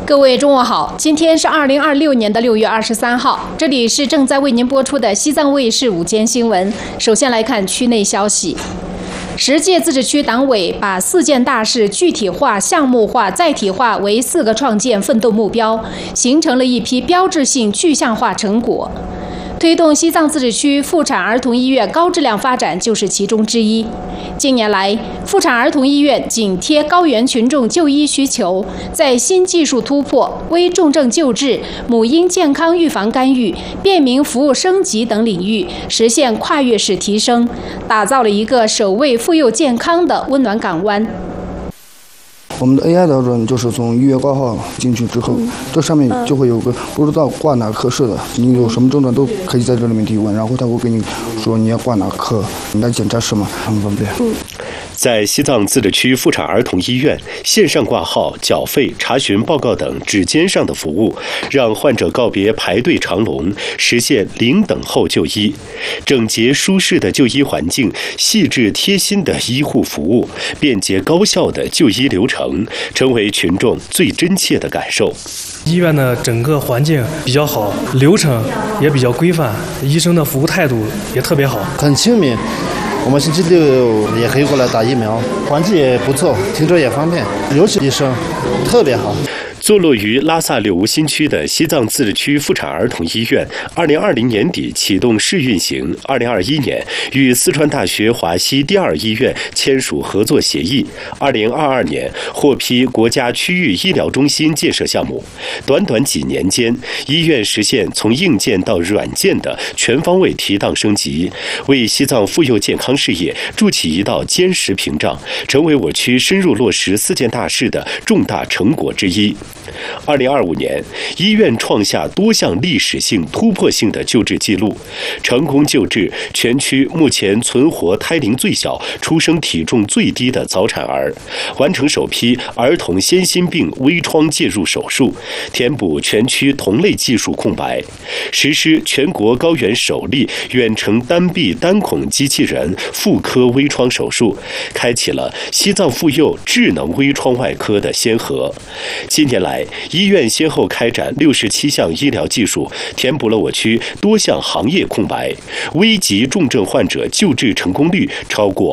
各位中午好，今天是2026年6月23号，这里是正在为您播出的西藏卫视午间新闻。首先来看区内消息。10届自治区党委把4件大事具体化、项目化、载体化为4个创建奋斗目标，形成了一批标志性具象化成果。推动西藏自治区妇产儿童医院高质量发展就是其中之一。近年来，妇产儿童医院紧贴高原群众就医需求，在新技术突破、危重症救治、母婴健康预防干预、便民服务升级等领域实现跨越式提升，打造了一个守卫妇幼健康的温暖港湾。 我们的 AI 标准就是从预约挂号进去之后，这上面就会有个不知道挂哪科室的，你有什么症状都可以在这里面提问，然后他会跟你说你要挂哪科，你来检查什么，很方便。 在西藏自治区妇产儿童医院，线上挂号、缴费、查询报告等指尖上的服务，让患者告别排队长龙，实现零等候就医。整洁舒适的就医环境，细致贴心的医护服务，便捷高效的就医流程，成为群众最真切的感受。 医院的整个环境比较好，流程也比较规范，医生的服务态度也特别好， 很亲民。我们星期6也可以过来打疫苗，环境也不错，停车也方便，尤其医生特别好。 坐落于拉萨柳无新区的西藏自治区妇产儿童医院，2020年底启动试运行，2021年与四川大学华西第2医院签署合作协议，2022年获批国家区域医疗中心建设项目。短短几年间，医院实现从硬件到软件的全方位提档升级，为西藏妇幼健康事业筑起一道坚实屏障，成为我区深入落实4件大事的重大成果之一。2025年，医院创下多项历史性、突破性的救治记录，成功救治全区目前存活胎龄最小、出生体重最低的早产儿，完成首批儿童先心病微创介入手术，填补全区同类技术空白，实施全国高原首例远程单臂单孔机器人妇科微创手术，开启了西藏妇幼智能微创外科的先河。近年来，医院先后开展67项医疗技术，填补了我区多项行业空白，危急重症患者救治成功率超过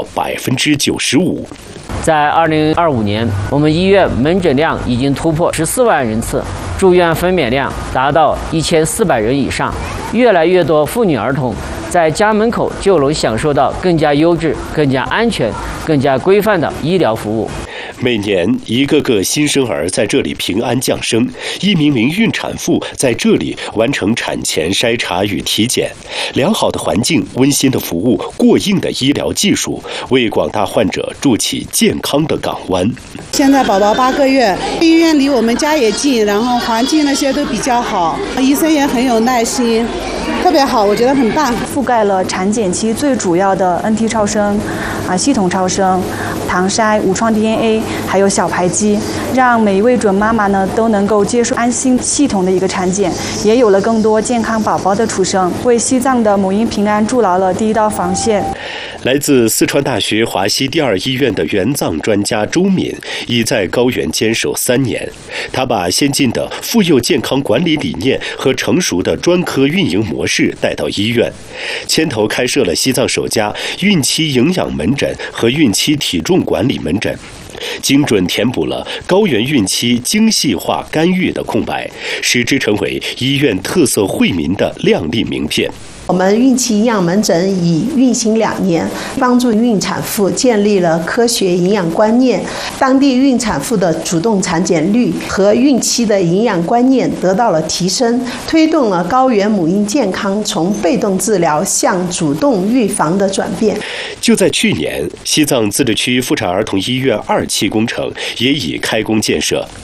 95%。 在2025年，我们医院门诊量已经突破14万人次，住院分娩量达到1400人以上，越来越多妇女儿童在家门口就能享受到更加优质、更加安全、更加规范的医疗服务。 每年一个个新生儿在这里平安降生，一名名孕产妇在这里完成产前筛查与体检。良好的环境、温馨的服务、过硬的医疗技术，为广大患者筑起健康的港湾。 现在宝宝8个月，医院离我们家也近，然后环境那些都比较好，医生也很有耐心，特别好，我觉得很棒。 覆盖了产检期最主要的 NT 超声、系统超声、唐筛、无创 DNA， 还有小排畸，让每一位准妈妈呢都能够接受安心系统的一个产检，也有了更多健康宝宝的出生，为西藏的母婴平安筑牢了第一道防线。 来自四川大学华西第2医院的援藏专家周敏已在高原坚守3年，他把先进的妇幼健康管理理念和成熟的专科运营模式带到医院，牵头开设了西藏首家孕期营养门诊和孕期体重管理门诊，精准填补了高原孕期精细化干预的空白，使之成为医院特色惠民的亮丽名片。 我们孕期营养门诊已运行2年，帮助孕产妇建立了科学营养观念，当地孕产妇的主动产检率和孕期的营养观念得到了提升，推动了高原母婴健康从被动治疗向主动预防的转变。 就在去年，西藏自治区妇产儿童医院2期工程也已开工建设。